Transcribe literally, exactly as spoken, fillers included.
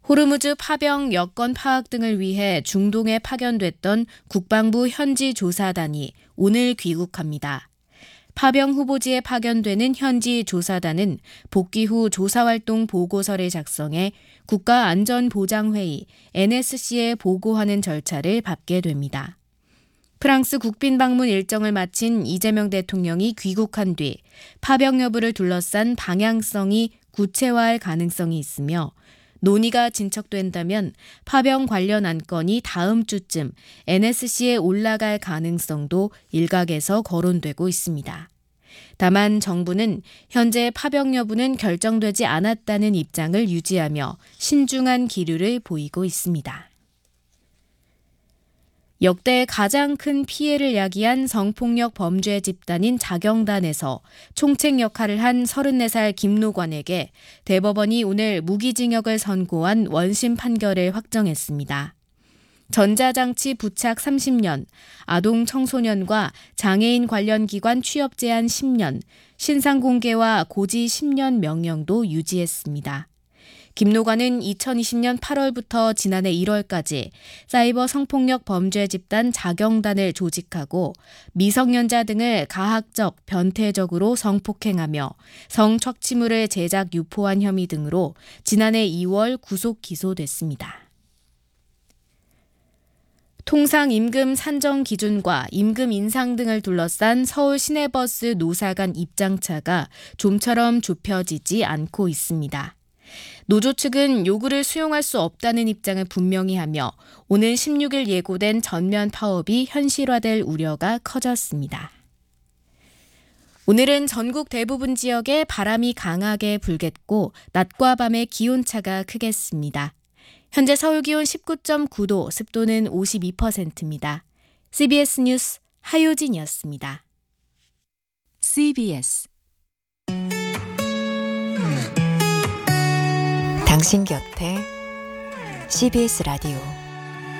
호르무즈 파병 여건 파악 등을 위해 중동에 파견됐던 국방부 현지 조사단이 오늘 귀국합니다. 파병 후보지에 파견되는 현지 조사단은 복귀 후 조사활동 보고서를 작성해 국가안전보장회의 엔에스씨에 보고하는 절차를 밟게 됩니다. 프랑스 국빈 방문 일정을 마친 이재명 대통령이 귀국한 뒤 파병 여부를 둘러싼 방향성이 구체화할 가능성이 있으며 논의가 진척된다면 파병 관련 안건이 다음 주쯤 엔에스씨에 올라갈 가능성도 일각에서 거론되고 있습니다. 다만 정부는 현재 파병 여부는 결정되지 않았다는 입장을 유지하며 신중한 기류를 보이고 있습니다. 역대 가장 큰 피해를 야기한 성폭력 범죄 집단인 자경단에서 총책 역할을 한 서른네 살 김노관에게 대법원이 오늘 무기징역을 선고한 원심 판결을 확정했습니다. 전자장치 부착 삼십 년, 아동 청소년과 장애인 관련 기관 취업 제한 십 년, 신상 공개와 고지 십 년 명령도 유지했습니다. 김노관은 이천이십 년 팔월부터 지난해 일월까지 사이버 성폭력 범죄 집단 자경단을 조직하고 미성년자 등을 가학적, 변태적으로 성폭행하며 성착취물을 제작 유포한 혐의 등으로 지난해 이월 구속 기소됐습니다. 통상 임금 산정 기준과 임금 인상 등을 둘러싼 서울 시내버스 노사 간 입장차가 좀처럼 좁혀지지 않고 있습니다. 노조 측은 요구를 수용할 수 없다는 입장을 분명히 하며 오는 십육 일 예고된 전면 파업이 현실화될 우려가 커졌습니다. 오늘은 전국 대부분 지역에 바람이 강하게 불겠고 낮과 밤의 기온차가 크겠습니다. 현재 서울 기온 십구 점 구 도, 습도는 오십이 퍼센트입니다. 씨비에스 뉴스 하효진이었습니다. 씨비에스 당신 곁에 씨비에스 라디오